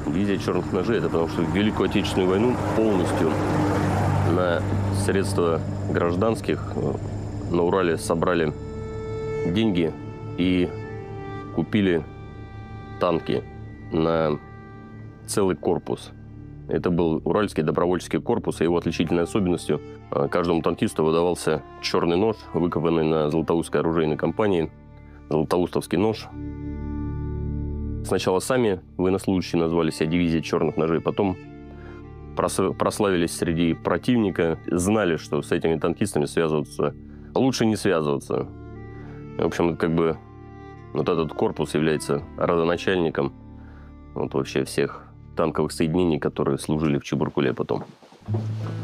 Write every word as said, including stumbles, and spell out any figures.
Дивизия черных ножей – это потому, что в Великую Отечественную войну полностью на средства гражданских на Урале собрали деньги и купили танки на целый корпус. Это был Уральский добровольческий корпус, и его отличительной особенностью каждому танкисту выдавался черный нож, выкованный на Златоустской оружейной компании, Златоустовский нож. Сначала сами военнослужащие назвали себя дивизией черных ножей, потом прославились среди противника, знали, что с этими танкистами связываться лучше не связываться. В общем, как бы вот этот корпус является родоначальником вот вообще всех танковых соединений, которые служили в Чебаркуле потом.